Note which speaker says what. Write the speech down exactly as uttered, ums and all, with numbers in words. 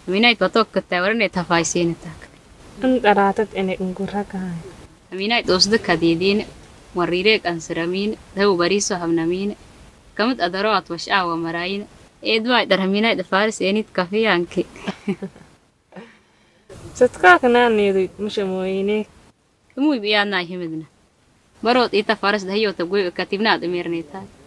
Speaker 1: Aminay totok katawarne tafaysiinata
Speaker 2: أنت راتت إنك نقولك هاي
Speaker 1: Aminay tusda kadidin warireek ansiramin daw bariso habnamin kamad adaraat washaawa marayin eedway darhaminay da faris enid kafiyanki
Speaker 2: ستكاك ناني مش موينك
Speaker 1: Muy biyaadnaa himidna barood ita faras dahiyo tabgoy katibnaad amirnaytaa